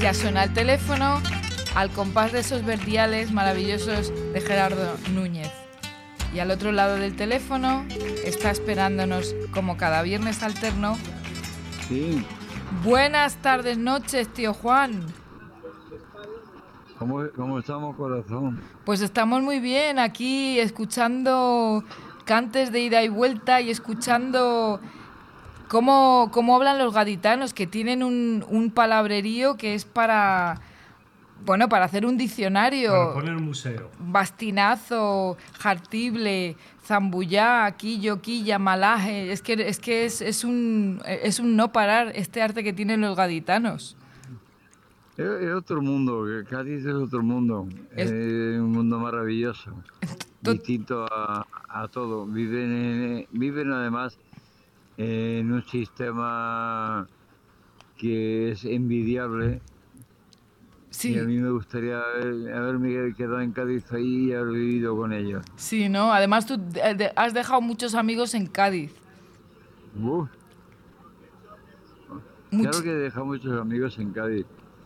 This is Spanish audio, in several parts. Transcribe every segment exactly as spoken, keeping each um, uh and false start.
Ya suena el teléfono al compás de esos verdiales maravillosos de Gerardo Núñez. Y al otro lado del teléfono está esperándonos, como cada viernes alterno. Sí. Buenas tardes, noches, tío Juan. ¿Cómo, cómo estamos, corazón? Pues estamos muy bien aquí, escuchando cantes de ida y vuelta y escuchando cómo, cómo hablan los gaditanos, que tienen un, un palabrerío que es para... Bueno, para hacer un diccionario. Para poner un museo. Bastinazo, Jartible, Zambullá, Quillo, Quilla, Malaje. Es que, es, que es, es, un, es un no parar este arte que tienen los gaditanos. Es, es otro mundo, que Cádiz es otro mundo. Es, es un mundo maravilloso, distinto a, a todo. Viven, en, viven además en un sistema que es envidiable. Sí. Y a mí me gustaría haber, haberme quedado en Cádiz ahí y haber vivido con ellos. Sí, ¿no? Además tú has dejado muchos amigos en Cádiz. Uf. Much... Claro que he dejado muchos amigos en Cádiz.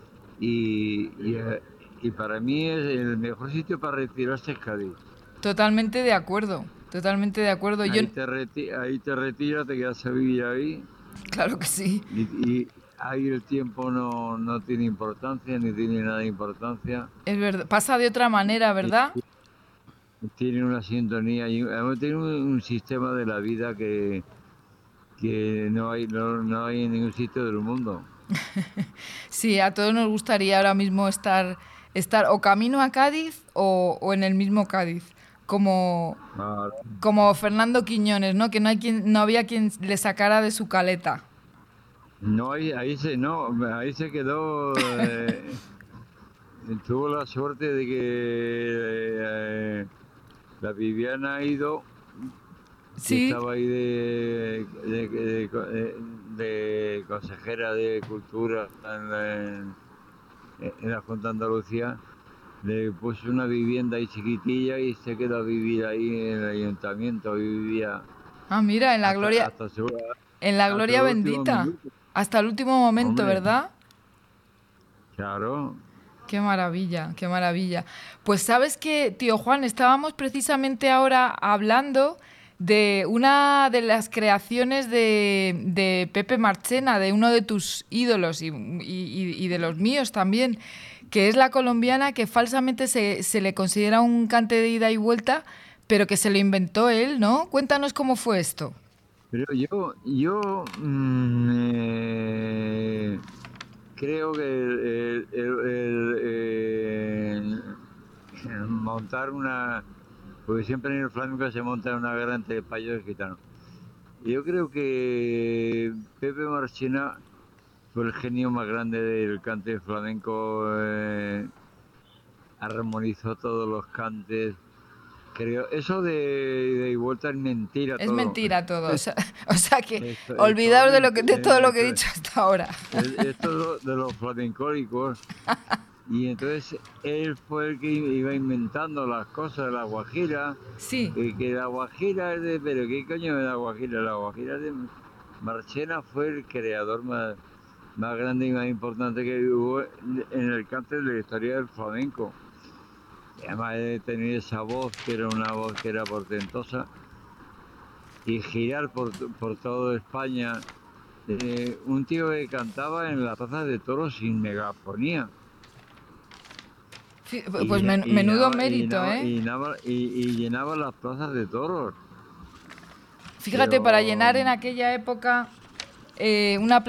Y, y, y para mí es el mejor sitio para retirarse es Cádiz. Totalmente de acuerdo, totalmente de acuerdo. Ahí, Yo... te, reti ahí te retiras, te quedas a vivir ahí. Claro que sí. Y, y ahí el tiempo no, no tiene importancia, ni tiene nada de importancia. Es verdad, pasa de otra manera, ¿verdad? Tiene una sintonía, y tiene un, un sistema de la vida que, que no, hay, no, no hay en ningún sitio del mundo. Sí, a todos nos gustaría ahora mismo estar, estar o camino a Cádiz o, o en el mismo Cádiz. Como, ah, como Fernando Quiñones, ¿no? Que no hay quien, no había quien le sacara de su caleta. No, ahí, ahí se no, ahí se quedó. Eh, tuvo la suerte de que eh, la Viviana ha ido. Sí. Estaba ahí de, de, de, de, de consejera de Cultura en la, en la Junta de Andalucía. Le puso una vivienda ahí chiquitilla y se quedó a vivir ahí en el ayuntamiento. Y vivía. Ah, mira, en la hasta, gloria. Hasta su, en la gloria bendita. Hasta el último momento, hombre, ¿verdad? Claro. Qué maravilla, qué maravilla. Pues sabes que, tío Juan, estábamos precisamente ahora hablando de una de las creaciones de, de Pepe Marchena, de uno de tus ídolos y, y, y de los míos también, que es la colombiana, que falsamente se, se le considera un cante de ida y vuelta, pero que se lo inventó él, ¿no? Cuéntanos cómo fue esto. Pero yo, yo mmm, eh, creo que el, el, el, el, montar una... Porque siempre en el flamenco se monta una guerra entre españoles y gitanos. Yo creo que Pepe Marchena fue el genio más grande del cante flamenco. Eh, armonizó todos los cantes. Creo, eso de, de y vuelta es mentira es todo. Es mentira todo. O sea, o sea que esto, olvidaos esto, de, lo que, de todo lo que he dicho hasta ahora. Esto de los flamencólicos. Y entonces él fue el que iba inventando las cosas de la guajira. Sí. Y que la guajira es de... ¿Pero qué coño es la guajira? La guajira de... Marchena fue el creador más, más grande y más importante que hubo en el cante de la historia del flamenco. Y además de tener esa voz, que era una voz que era portentosa, y girar por, por toda España. Eh, un tío que cantaba en la plaza de toros sin megafonía. Sí, pues y, men, y menudo llenaba, mérito, y llenaba, ¿eh? Y llenaba, y, y llenaba las plazas de toros. Fíjate, pero... para llenar en aquella época eh, una